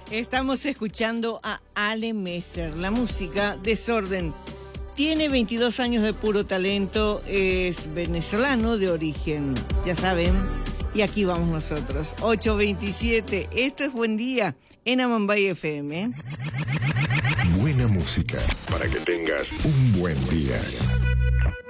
Estamos escuchando a Ale Messer, la música Desorden. Tiene 22 años de puro talento, es venezolano de origen, ya saben. Y aquí vamos nosotros, 8:27. Esto es Buen Día en Amambay FM. Buena música para que tengas un buen día.